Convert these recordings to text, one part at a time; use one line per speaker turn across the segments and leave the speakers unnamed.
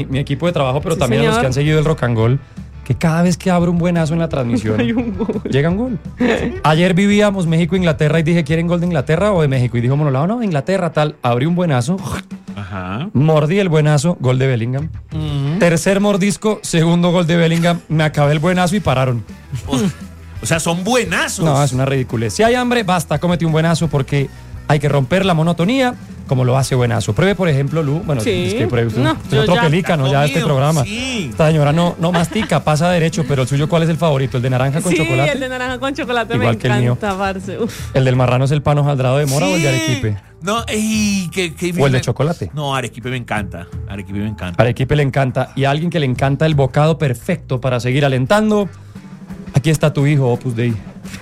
mi equipo de trabajo, pero
Sí,
también a los
señor.
que han seguido el Rock and Gold, que cada vez que abro un buenazo en la transmisión,
Hay un gol.
llega un gol. Ayer vivíamos México-Inglaterra y dije, ¿quieren gol de Inglaterra o de México? Y dijo Monolao, no, Inglaterra, tal. Abrí un buenazo,
Ajá.
mordí el buenazo, gol de Bellingham. Tercer mordisco, segundo gol de Bellingham. Me acabé el buenazo y pararon.
O sea, son buenazos.
No, es una ridiculez. Si hay hambre, basta, cómete un buenazo porque hay que romper la monotonía como lo hace buenazo. Pruebe, por ejemplo, Lu. Bueno,
Sí.
es que pruebe usted.
No,
Usted
yo
es otro
ya-
pelícano ya de este
comido,
programa.
sí.
Esta señora no mastica, pasa derecho, pero el suyo, ¿cuál es el favorito? ¿El de naranja con
Sí,
chocolate?
el de naranja con chocolate
Igual
me
que el mío.
encanta, parce. Uf.
¿El del marrano es el pan hojaldrado de mora o el de arequipe?
No, qué
¿O el de chocolate?
No, arequipe me encanta. Arequipe me encanta.
Arequipe le encanta. Y a alguien que le encanta el bocado perfecto para seguir alentando, aquí está tu hijo, Opus Dei.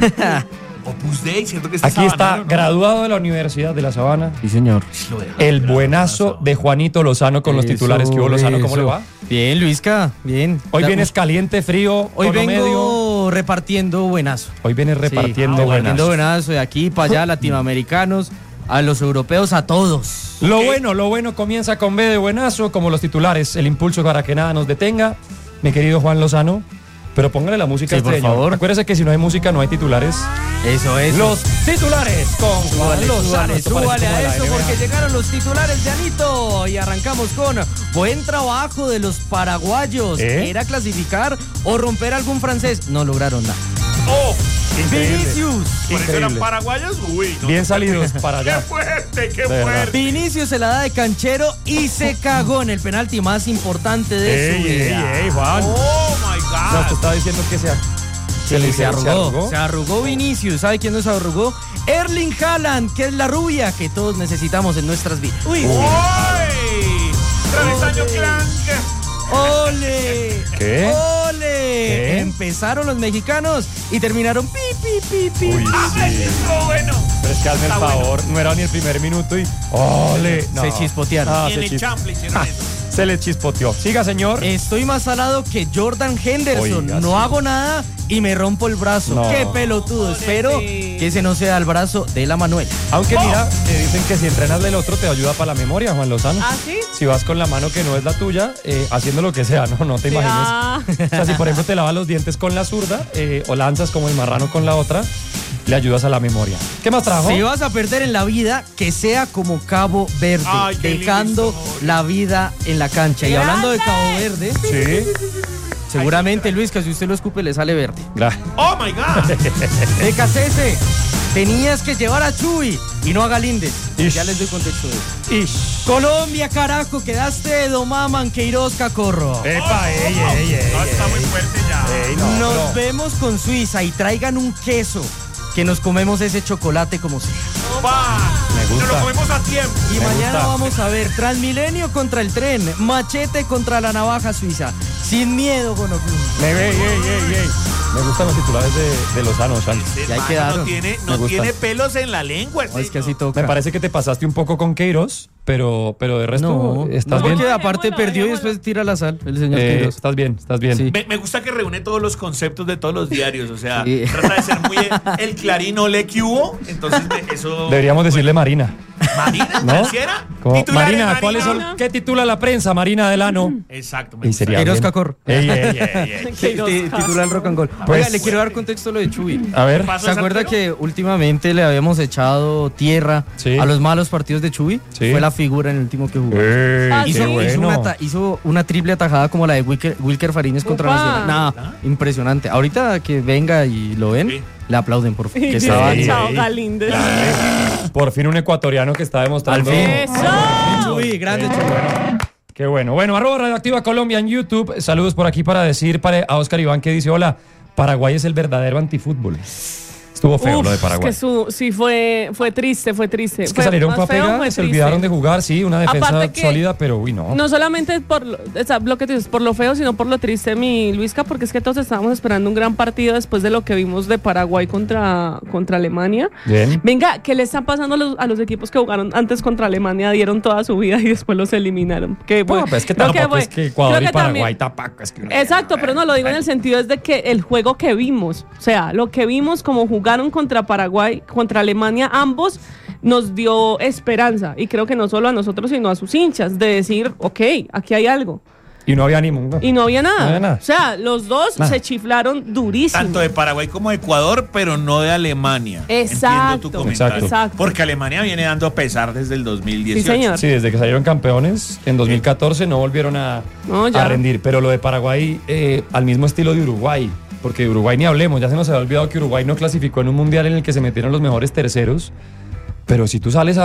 Opus Dei, siento que este
Aquí está,
sabanero, ¿no?
graduado de la Universidad de La Sabana.
Sí, señor.
Lo deja
El
graduado
buenazo
de la
de Juanito Lozano con los
Eso,
titulares. ¿Qué hubo, Lozano? ¿Cómo le
eso.
va?
Bien, Luisca, bien.
Hoy vienes caliente, frío,
Hoy
tono
vengo
medio.
repartiendo buenazo.
Hoy vienes repartiendo
Sí,
buenas.
repartiendo buenazo de aquí para allá, latinoamericanos, a los europeos, a todos.
Lo bueno comienza con B de buenazo, como los titulares, el impulso para que nada nos detenga. Mi querido Juan Lozano, pero póngale la música
Sí,
a este
por
señor.
favor.
Acuérdese que si no hay música no hay titulares.
Eso es.
Los titulares con Juan Lozano. Esto parece
Súbale
como
a
la
eso
NBA.
porque llegaron los titulares de Anito y arrancamos con buen trabajo de los paraguayos.
¿Eh?
¿Era clasificar o romper algún francés? No lograron nada.
¡Oh!
Increíble.
Vinicius.
¿Por eso eran
Increíble.
paraguayos? Uy, no.
Bien salidos para
¡Qué
allá.
fuerte, qué
De verdad.
fuerte!
Vinicius se la da de canchero y se cagó en el penalti más importante de su vida.
ey, Juan.
¡Oh, my God!
No, usted estaba diciendo que
Se arrugó. Se arrugó Vinicius. ¿Sabe quién no se arrugó? Erling Haaland, que es la rubia que todos necesitamos en nuestras vidas.
Uy,
¡Uy! ¡Travesaño Clank!
¡Ole!
¿Qué?
¡Ole!
¿Qué?
Empezaron los mexicanos y terminaron pi, pi, pi, pi.
Uy,
¡Ay,
sí.
estuvo bueno!
Pero es que hazme el
Está bueno.
favor, no era ni el primer minuto y... ¡Ole! No.
Se chispotearon.
Ah,
Y en
se
el
chis-
chample hicieron eso.
Se les chispoteó. Siga, señor.
Estoy más salado que Jordan Henderson.
Oiga,
no
sí.
hago nada y me rompo el brazo.
No.
¡Qué pelotudo! Espero que ese no sea el brazo de la Manuela.
Aunque mira, te dicen que si entrenas del otro te ayuda para la memoria, Juan Lozano.
¿Ah, sí?
Si vas con la mano que no es la tuya, haciendo lo que sea, no te imagines.
Ah.
O sea, si por ejemplo te lavas los dientes con la zurda o lanzas como el marrano con la otra, le ayudas a la memoria. ¿Qué más trajo?
Si vas a perder en la vida, que sea como Cabo Verde,
Ay, qué
dejando
lindo.
la vida en la cancha. Y hablando de Cabo Verde,
Sí.
seguramente Luis, que si usted lo escupe le sale verde.
¡Oh, my God!
DKCS, tenías que llevar a Chuy y no a Galíndez.
Ish.
Ya les doy contexto de eso.
Ish.
Colombia, carajo, quedaste de Domaman, Queiroz, Cacorro.
Epa, ey.
No, está muy fuerte ya.
Ey, no,
Nos
no.
vemos con Suiza y traigan un queso que nos comemos ese chocolate como sea.
¡Pa!
Me gusta.
Nos lo comemos a tiempo.
Y
Me
mañana
gusta.
vamos a ver Transmilenio contra el tren, Machete contra la navaja suiza. Sin miedo, Gonoclum.
Ey. Me gustan los titulares de Lozano, Santos.
Ese
Ya ahí
man
quedaron.
No tiene,
Me
no
gusta.
tiene pelos en la lengua.
No, es que así
señor.
toca.
Me parece que te pasaste un poco con Queiroz, pero de resto
No,
estás
no,
bien.
porque aparte
Dejémoslo,
perdió y
dejémoslo.
después tira la sal, el señor Queiroz.
Estás bien.
Sí.
Me gusta que reúne todos los conceptos de todos los diarios. O sea,
Sí.
trata de ser muy el Clarín ole que hubo. Entonces, eso.
Deberíamos decirle Marina.
¿Marina?
¿No?
¿Financiera?
Como,
¿Titulares,
Marina, ¿cuáles son? ¿Qué titula la prensa? Marina Delano.
Exacto.
Y sería
Queiroz
bien.
Cacorro.
Ey.
Queiroz.
Titular el rock and roll.
Pues-
Oiga, le quiero dar contexto a lo de Chuy.
A ver.
¿Pasó
¿Se
esa
acuerda
pero?
que últimamente le habíamos echado tierra
Sí.
a los malos partidos de Chuy?
Sí.
Fue la figura en el último que jugó.
Ah,
Qué
sí.
bueno.
Hizo una triple atajada como la de Wilker Fariñez contra
Upa.
Nacional. Nada, impresionante. Ahorita que venga y lo ven,
Sí.
le aplauden, por favor.
Y
Que
dice,
estaba
Sí.
chao, Galíndez.
Por fin un ecuatoriano que está demostrando.
Al fin.
¡Eso!
Chuy, grande Chuy.
Qué bueno. Bueno, @ Radioactiva Colombia en YouTube. Saludos por aquí para decir a Oscar Iván que dice: hola, Paraguay es el verdadero antifútbol. Estuvo feo
Uf,
lo de Paraguay.
Es que sí fue triste.
Es que salieron
Más feo,
papegas,
fue
se
triste.
olvidaron de jugar, sí, una defensa
Aparte que-
sólida, pero uy, no.
No solamente por lo que tú dices, por lo feo, sino por lo triste, mi Luisca, porque es que todos estábamos esperando un gran partido después de lo que vimos de Paraguay contra Alemania.
Bien.
Venga, ¿qué le están pasando a los equipos que jugaron antes contra Alemania? Dieron toda su vida y después los eliminaron. Que,
No,
bueno,
pues es que
creo
tampoco
fue-
es que Ecuador
creo
y
que
Paraguay
también-
tapaco. Es que
Exacto, pero no, lo digo en el sentido es de que el juego que vimos, o sea, lo que vimos como jugaron contra Paraguay, contra Alemania, ambos nos dio esperanza. Y creo que no solo a nosotros, sino a sus hinchas, de decir, ok, aquí hay algo.
Y no había ánimo.
Y no había nada.
No había nada.
O sea, los dos
Nada.
se chiflaron durísimo.
Tanto de Paraguay como de Ecuador, pero no de Alemania.
Exacto.
Entiendo tu comentario.
Exacto.
Porque Alemania viene dando pesar desde el 2018.
Sí, señor.
Sí, desde que salieron campeones en 2014 no volvieron
No, ya.
a rendir. Pero lo de Paraguay, al mismo estilo de Uruguay. Porque de Uruguay ni hablemos. Ya se nos había olvidado que Uruguay no clasificó en un mundial en el que se metieron los mejores terceros. Pero si tú sales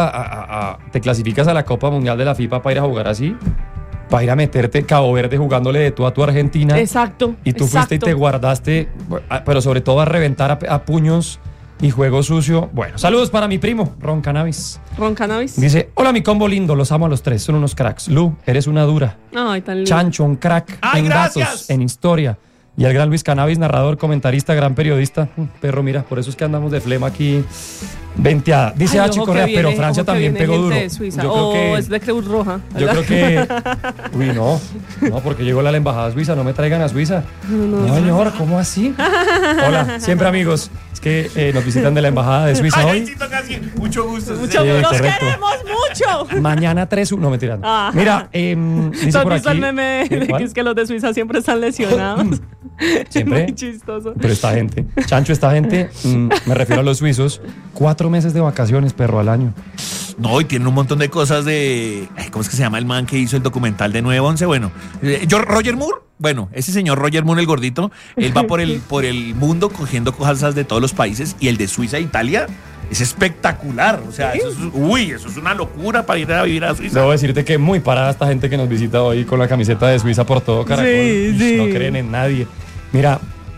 te clasificas a la Copa Mundial de la FIFA para ir a jugar así, para ir a meterte Cabo Verde jugándole de tú a tu Argentina.
Exacto.
Y tú fuiste y te guardaste, pero sobre todo a reventar a puños y juego sucio. Bueno, saludos para mi primo, Ron Cannabis.
Ron Cannabis.
Dice, hola mi combo lindo, los amo a los tres, son unos cracks. Lu, eres una dura.
Ay, tan lindo.
Chancho, un crack
¡Ay,
en
gracias!
datos, en historia. Y el gran Luis Cannabis, narrador, comentarista, gran periodista. Perro, mira, por eso es que andamos de flema aquí venteada. Dice
Ay,
H.
ojo
Correa,
que viene-
pero Francia
ojo que
también
viene
pegó
gente
duro.
de Suiza.
Yo creo que...
Es de Cruz Roja.
Yo creo que... Uy, no, porque llegó la embajada suiza, no me traigan a Suiza. No, señor, ¿cómo así? Hola, siempre amigos. Es que nos visitan de la embajada de Suiza
Ay,
hoy.
Luisito, casi. Mucho gusto.
Mucho,
Sí,
los
correcto.
queremos mucho.
Mañana 3-1, no me tiran.
Ah.
Mira, dice
¿Tú has
por
visto
aquí...
el meme de
¿Cuál?
que es que los de Suiza siempre están lesionados?
¿Siempre?
Es muy chistoso.
Pero esta gente, Chancho, esta gente, me refiero a los suizos, 4 meses de vacaciones, perro, al año.
No, y tienen un montón de cosas de... ay, ¿cómo es que se llama el man que hizo el documental de 9-11? Bueno, Roger Moore. Bueno, ese señor Roger Moore, el gordito, él va por el mundo cogiendo cosas de todos los países y el de Suiza e Italia es espectacular. O sea, eso es una locura para ir a vivir a Suiza.
Debo decirte que muy parada esta gente que nos visita hoy con la camiseta de Suiza por todo Caracol.
Sí,
Uy,
sí.
No creen en nadie. Mira,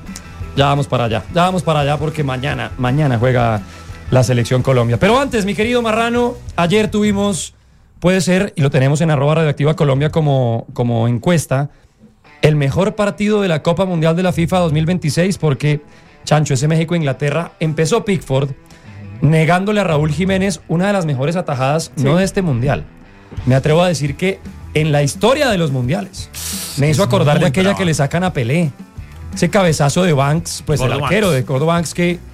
ya vamos para allá porque mañana juega la selección Colombia. Pero antes, mi querido Marrano, ayer tuvimos, puede ser, y lo tenemos en @Radioactiva Colombia como encuesta, el mejor partido de la Copa Mundial de la FIFA 2026 porque, Chancho, ese México-Inglaterra, empezó Pickford negándole a Raúl Jiménez una de las mejores atajadas, no de este mundial. Me atrevo a decir que en la historia de los mundiales. Me hizo acordar de
muy
aquella
brava.
que le sacan a Pelé. Ese cabezazo de Banks, pues
Gordo
el arquero
Banks.
de Gordo Banks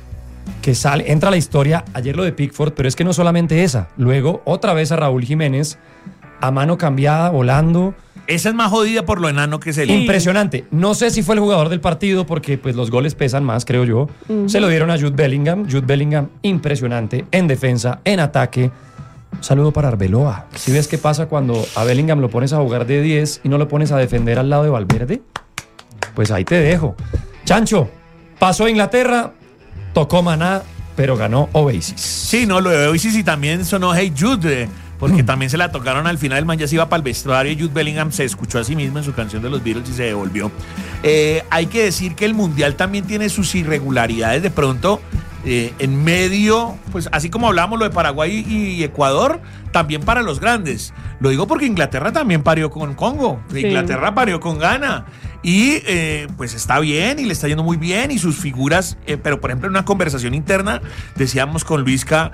que sale, entra a la historia. Ayer lo de Pickford, pero es que no solamente esa. Luego, otra vez a Raúl Jiménez, a mano cambiada, volando.
Esa es más jodida por lo enano que es él.
Impresionante. No sé si fue el jugador del partido porque pues los goles pesan más, creo yo. Se lo dieron a Jude Bellingham. Jude Bellingham, impresionante en defensa, en ataque. Un saludo para Arbeloa. ¿Sí ves qué pasa cuando a Bellingham lo pones a jugar de 10 y no lo pones a defender al lado de Valverde? Pues ahí te dejo. Chancho, pasó a Inglaterra, tocó Maná, pero ganó Oasis.
Sí, no, lo de Oasis y también sonó Hey Jude, porque también se la tocaron al final. El man ya se iba para el vestuario y Jude Bellingham se escuchó a sí mismo en su canción de los Beatles y se devolvió. Hay que decir que el Mundial también tiene sus irregularidades de pronto. En medio, pues así como hablábamos lo de Paraguay y Ecuador, también para los grandes. Lo digo porque Inglaterra también parió con Congo, Inglaterra parió con Ghana. Y pues está bien y le está yendo muy bien y sus figuras, pero por ejemplo en una conversación interna decíamos con Luisca,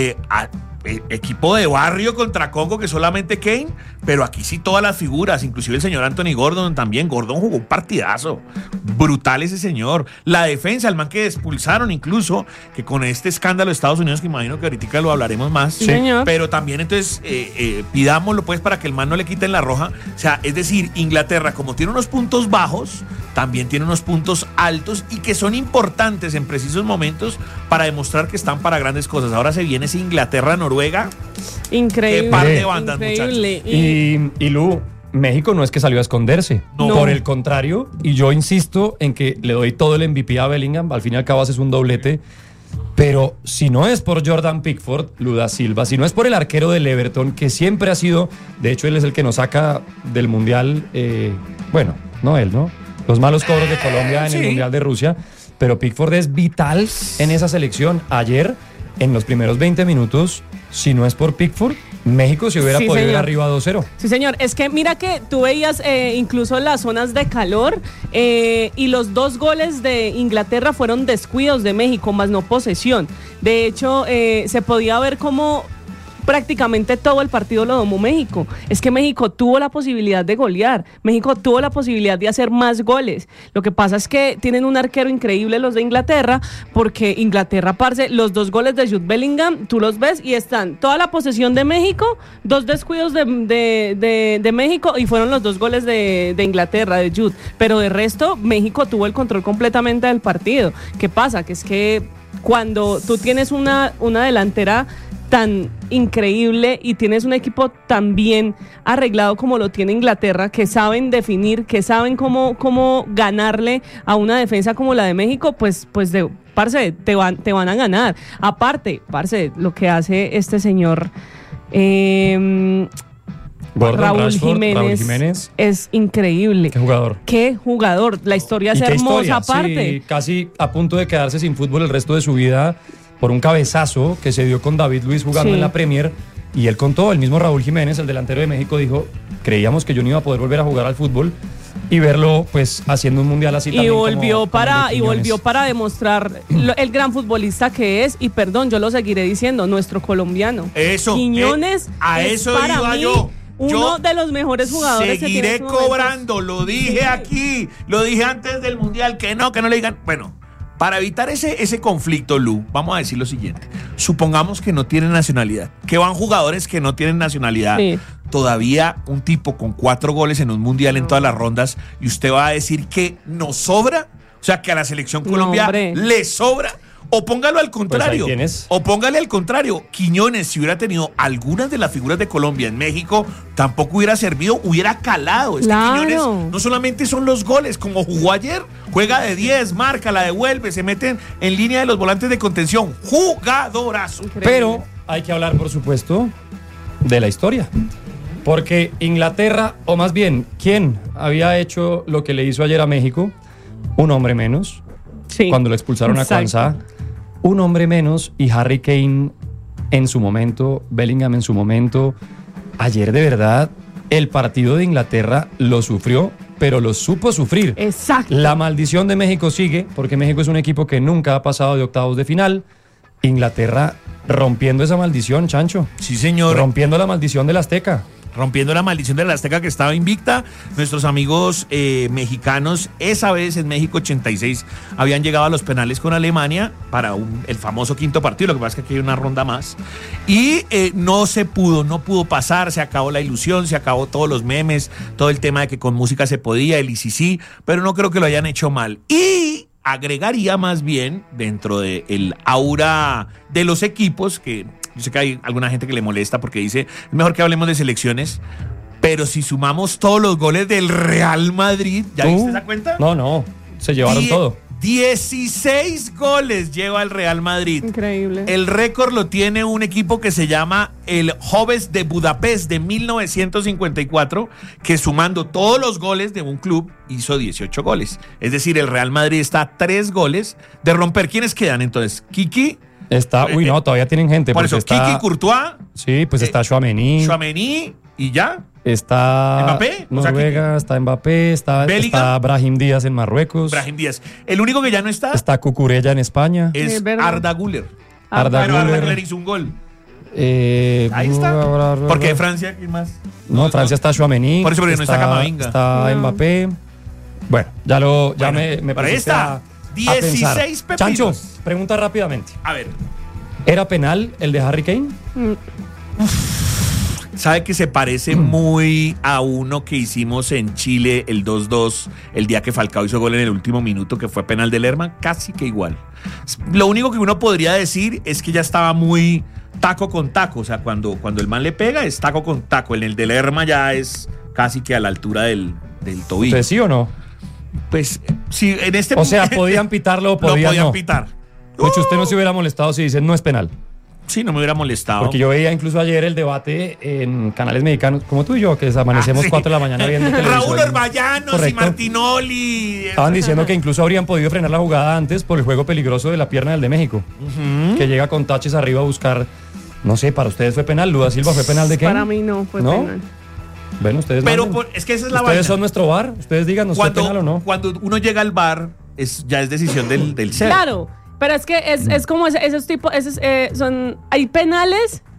equipo de barrio contra Congo que solamente Kane, pero aquí sí todas las figuras, inclusive el señor Anthony Gordon también. Gordon jugó un partidazo, brutal ese señor. La defensa, el man que expulsaron incluso, que con este escándalo de Estados Unidos, que imagino que ahorita lo hablaremos más,
Sí, señor.
pero también entonces pidámoslo pues para que el man no le quiten la roja. O sea, es decir, Inglaterra como tiene unos puntos bajos, también tiene unos puntos altos y que son importantes en precisos momentos para demostrar que están para grandes cosas. Ahora se viene ese Inglaterra-Noruega.
Increíble.
Qué par de bandas,
increíble.
Y Lu, México no es que salió a esconderse.
No.
Por el contrario, y yo insisto en que le doy todo el MVP a Bellingham, al fin y al cabo haces un doblete. Pero si no es por Jordan Pickford, Luda Silva, si no es por el arquero del Everton, que siempre ha sido, de hecho él es el que nos saca del Mundial, bueno, no él, ¿no? Los malos cobros de Colombia en el
sí.
Mundial de Rusia, pero Pickford es vital en esa selección. Ayer, en los primeros 20 minutos, si no es por Pickford, México se hubiera
Sí,
podido ir
señor.
arriba 2-0.
Sí, señor. Es que mira que tú veías incluso las zonas de calor y los 2 goles de Inglaterra fueron descuidos de México, más no posesión. De hecho, se podía ver cómo prácticamente todo el partido lo domó México. Es que México tuvo la posibilidad de golear, México tuvo la posibilidad de hacer más goles. Lo que pasa es que tienen un arquero increíble los de Inglaterra, porque Inglaterra, parce, los 2 goles de Jude Bellingham, tú los ves y están toda la posesión de México, 2 descuidos de México y fueron los 2 goles de Inglaterra, de Jude. Pero de resto, México tuvo el control completamente del partido. ¿Qué pasa? Que es que cuando tú tienes una delantera tan increíble y tienes un equipo tan bien arreglado como lo tiene Inglaterra, que saben definir, que saben cómo ganarle a una defensa como la de México, parce, te van a ganar. Aparte, parce, lo que hace este señor Raúl Jiménez es increíble. Qué jugador. La historia es hermosa, aparte.
Sí, casi a punto de quedarse sin fútbol el resto de su vida por un cabezazo que se dio con David Luiz jugando en la Premier. Y él contó, el mismo Raúl Jiménez, el delantero de México, dijo: creíamos que yo no iba a poder volver a jugar al fútbol, y verlo pues haciendo un mundial así también
volvió para demostrar el gran futbolista que es. Y perdón, yo lo seguiré diciendo, nuestro colombiano.
Eso.
Quiñones
a eso
para
iba
mí
yo.
Uno de los mejores jugadores.
Seguiré cobrando, lo dije aquí, lo dije antes del mundial, que no le digan. Bueno, para evitar ese conflicto, Lu, vamos a decir lo siguiente. Supongamos que no tienen nacionalidad, que van jugadores que no tienen nacionalidad. Sí. Todavía un tipo con 4 goles en un mundial en todas las rondas, y usted va a decir que nos sobra, o sea, que a la selección Colombia le sobra. O póngalo al contrario.
Pues
o póngale al contrario. Quiñones, si hubiera tenido algunas de las figuras de Colombia en México, tampoco hubiera servido, hubiera calado. Es que Quiñones no solamente son los goles, como jugó ayer, juega de 10, marca, la devuelve, se meten en línea de los volantes de contención. Jugadorazo.
Increíble. Pero hay que hablar, por supuesto, de la historia. Porque Inglaterra, o más bien, ¿quién había hecho lo que le hizo ayer a México? Un hombre menos. Sí, cuando lo expulsaron a Kwanzaa, un hombre menos, y Harry Kane en su momento, Bellingham en su momento. Ayer, de verdad, el partido de Inglaterra lo sufrió, pero lo supo sufrir.
Exacto.
La maldición de México sigue, porque México es un equipo que nunca ha pasado de octavos de final. Inglaterra rompiendo esa maldición, Chancho.
Sí, señor.
Rompiendo la maldición del Azteca.
Rompiendo la maldición de la Azteca, que estaba invicta. Nuestros amigos mexicanos, esa vez en México 86, habían llegado a los penales con Alemania para el famoso quinto partido. Lo que pasa es que aquí hay una ronda más. Y no pudo pasar, se acabó la ilusión, se acabó todos los memes, todo el tema de que con música se podía, el ICC, pero no creo que lo hayan hecho mal. Y agregaría más bien, dentro del aura de los equipos, que yo sé que hay alguna gente que le molesta porque dice, es mejor que hablemos de selecciones, pero si sumamos todos los goles del Real Madrid, ¿ya viste esa cuenta?
No, se llevaron todo.
16 goles lleva el Real Madrid.
Increíble.
El récord lo tiene un equipo que se llama el Joves de Budapest de 1954, que sumando todos los goles de un club hizo 18 goles. Es decir, el Real Madrid está a 3 goles de romper. ¿Quiénes quedan entonces? Kiki.
Todavía tienen gente.
Por eso, Kiki, Courtois.
Sí, pues está Tchouaméni.
Y ya.
Está
Mbappé,
Noruega, está Mbappé, está Brahim Díaz en Marruecos.
Brahim Díaz. El único que ya no está
Cucurella en España.
Es Arda Güler.
Arda
Güler hizo un gol. Ahí está. Porque Francia, ¿quién más?
No, Francia está Tchouaméni.
Por eso, porque no está Camavinga.
Está Mbappé. Bueno, me parece.
16 pepinos.
Chancho, pregunta rápidamente.
A ver.
¿Era penal el de Harry Kane?
Sabe que se parece muy a uno que hicimos en Chile, el 2-2, el día que Falcao hizo gol en el último minuto, que fue penal de Lerma, casi que igual. Lo único que uno podría decir es que ya estaba muy taco con taco, o sea, cuando el man le pega es taco con taco, en el de Lerma ya es casi que a la altura del tobillo.
¿Usted sí o no?
Pues sí, en este
momento. O sea, podían pitarlo o podían no.
Pitar.
Mucho usted no se hubiera molestado si dicen no es penal.
Sí, no me hubiera molestado.
Porque yo veía incluso ayer el debate en canales mexicanos, como tú y yo, que amanecemos 4 de la mañana viendo televisión.
Raúl Orballanos y Martinoli.
Estaban diciendo que incluso habrían podido frenar la jugada antes por el juego peligroso de la pierna del de México. Que llega con taches arriba a buscar. No sé, ¿para ustedes fue penal? ¿Luda Silva fue penal de qué?
Para mí no fue penal.
Bueno, ustedes
es que esa es la
ustedes son nuestro VAR. Ustedes díganos si fue penal o no.
Cuando uno llega al VAR, ya es decisión del CER.
Claro. Pero es que es como esos tipos, hay penales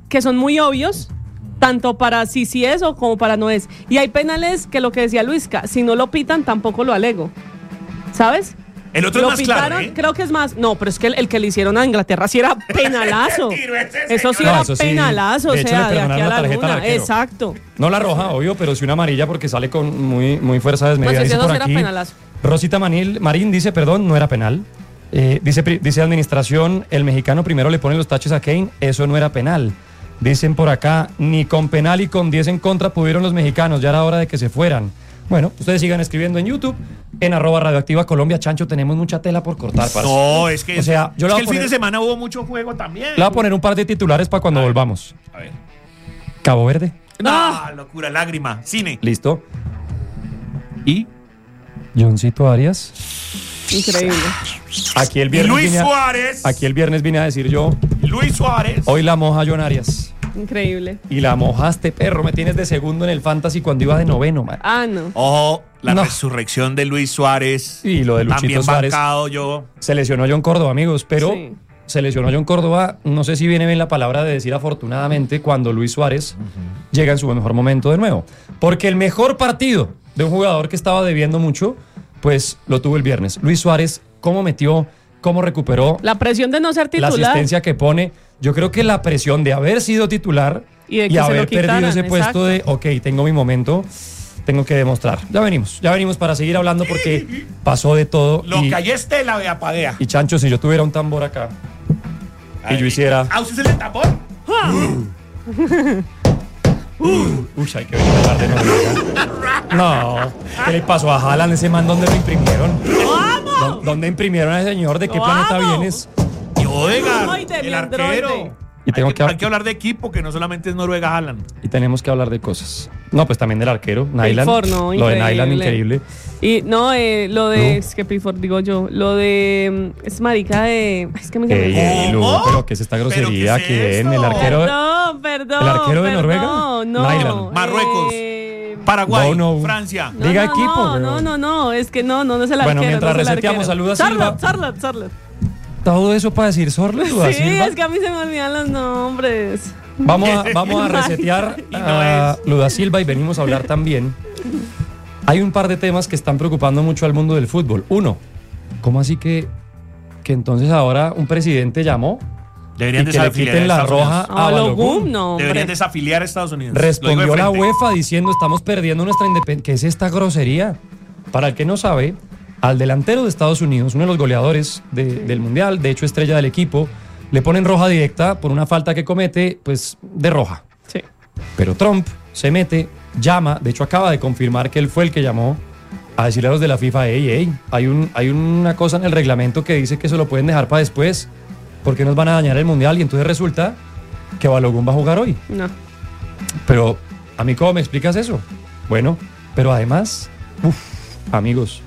que son muy obvios, tanto para sí es o como para no es. Y hay penales que lo que decía Luisca, si no lo pitan, tampoco lo alego. ¿Sabes?
El otro
Lo
es más
pitaron,
claro, ¿eh?
creo que es más. No, pero es que el que le hicieron a Inglaterra sí era penalazo. Eso sí
No,
era
eso sí.
penalazo,
De
o
hecho,
sea,
le
de aquí
perdonaron
a
la
la
tarjeta al
luna.
arquero.
Exacto.
No la roja, obvio, pero sí una amarilla porque sale con muy fuerza desmedida.
Pues
Dice
eso
por
sí era
aquí,
penalazo.
Rosita Marín dice, perdón, no era penal. Dice administración, el mexicano primero le pone los taches a Kane, eso no era penal. Dicen por acá, ni con penal y con 10 en contra pudieron los mexicanos, ya era hora de que se fueran. Bueno, ustedes sigan escribiendo en YouTube, en @Radioactiva Colombia. Chancho, tenemos mucha tela por cortar. Parce.
No, es que,
O sea, yo le voy a
el fin
poner-
de semana hubo mucho juego también.
Le voy a poner un par de titulares para cuando volvamos.
A ver.
Cabo Verde,
No, locura, lágrima. Cine.
listo.
Y
Johncito Arias.
Increíble.
Aquí el viernes
Luis
vine a-
Suárez.
Aquí el viernes vine a decir yo,
Luis Suárez.
hoy la moja John Arias.
Increíble.
Y la mojaste, perro. Me tienes de segundo en el Fantasy cuando iba de noveno, man.
Ah, no.
Ojo, la
No.
resurrección de Luis Suárez.
Y lo de Luchito
También
Suárez.
bancado yo.
Se lesionó John Córdoba, amigos, pero
Sí.
se lesionó John Córdoba. No sé si viene bien la palabra de decir afortunadamente cuando Luis Suárez llega en su mejor momento de nuevo. Porque el mejor partido de un jugador que estaba debiendo mucho, pues lo tuvo el viernes. Luis Suárez, cómo metió, cómo recuperó
La presión de no ser
la
titular.
asistencia que pone. Yo creo que la presión de haber sido titular
Y de que se
haber
lo quitaran,
perdido ese puesto
exacto.
de, ok, tengo mi momento, tengo que demostrar. Ya venimos para seguir hablando porque pasó de todo.
Lo
y,
que hay es tela de apadea.
y Chancho, si yo tuviera un tambor acá y yo hiciera...
¿Ah, usted es el tambor?
Uy, hay que venir a hablar de Noruega. No, ¿qué le pasó a Haaland, ese man? ¿Dónde lo imprimieron? ¿Dónde imprimieron a ese señor? ¿De qué
Lo
planeta
amo.
vienes?
Y Odegaard,
Androide,
el
mi
arquero.
androide.
Y tengo
hay que hablar de equipo, que no solamente es Noruega Haaland.
Y tenemos que hablar de cosas. No, pues también del arquero, Nyland.
Pickford, no,
Lo de
increíble.
Nyland, increíble.
Y no, lo de.
Lu.
Es que Pickford, digo yo. Lo de. Es marica de. Es que me
Ey, Lu,
¿Cómo?
pero ¿qué es esta grosería?
¿Pero qué es
¿Quién?
esto?
El arquero.
Perdón.
¿El arquero de Noruega?
No.
Nyland.
Marruecos. Paraguay,
No.
Francia.
No,
Diga
no,
equipo,
no, es que no es el arquero.
Bueno, mientras
no es el
reseteamos,
arquero.
saluda a Silva.
Charlotte.
Todo eso para decir Sorlo,
Sí,
Silva.
es que a mí se me olvidan los nombres.
Vamos a resetear
Y no
a
es.
Luda Silva y venimos a hablar también. Hay un par de temas que están preocupando mucho al mundo del fútbol. Uno, ¿cómo así que entonces ahora un presidente llamó
Deberían
y que le
desafiliar
quiten
a
la
Estados
roja
Unidos.
a
A
Balogun?
Balogun, no, hombre.
Deberían desafiliar a Estados Unidos. Lo
Respondió
digo de
la
frente.
UEFA diciendo estamos perdiendo nuestra independencia. ¿Qué es esta grosería? Para el que no sabe, al delantero de Estados Unidos, uno de los goleadores del Mundial, de hecho estrella del equipo, le ponen roja directa por una falta que comete, pues de roja.
Sí.
Pero Trump se mete, llama, de hecho acaba de confirmar que él fue el que llamó a decirle a los de la FIFA, hey, hay una cosa en el reglamento que dice que eso lo pueden dejar para después, porque nos van a dañar el Mundial, y entonces resulta que Balogun va a jugar hoy.
No.
Pero, ¿a mí cómo me explicas eso? Bueno, pero además, amigos,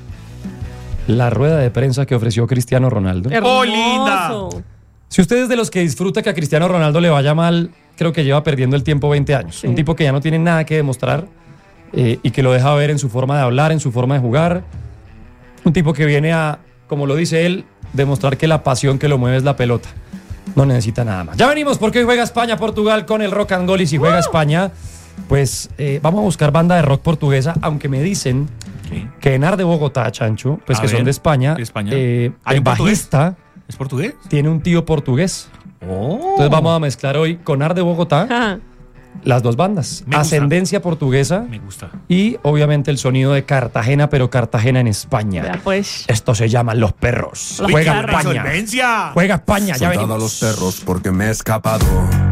la rueda de prensa que ofreció Cristiano Ronaldo.
¡Oh, linda!
Hermoso.
Si usted es de los que disfruta que a Cristiano Ronaldo le vaya mal, creo que lleva perdiendo el tiempo 20 años.
Sí.
Un tipo que ya no tiene nada que demostrar y que lo deja ver en su forma de hablar, en su forma de jugar. Un tipo que viene a, como lo dice él, demostrar que la pasión que lo mueve es la pelota. No necesita nada más. Ya venimos porque hoy juega España-Portugal con el Rock and Goal, y si juega España, pues vamos a buscar banda de rock portuguesa, aunque me dicen que en Ar de Bogotá, Chancho, pues
A
que
ver,
son de España,
¿de España?
el
¿Hay un portugués?
bajista
¿Es portugués?
tiene un tío portugués.
Oh.
Entonces vamos a mezclar hoy con Ar de Bogotá
Ajá.
las dos bandas.
Me gusta.
Ascendencia portuguesa
Me gusta.
y obviamente el sonido de Cartagena, pero Cartagena en España.
Ya, pues.
Esto se llaman Los Perros.
Los
Juega
Perros.
España.
¡Solvencia!
Juega España, ya
Soltad a
venimos.
los perros porque me he escapado.